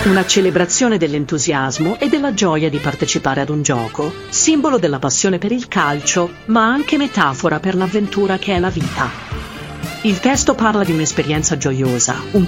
Una celebrazione dell'entusiasmo e della gioia di partecipare ad un gioco, simbolo della passione per il calcio, ma anche metafora per l'avventura che è la vita. Il testo parla di un'esperienza gioiosa, un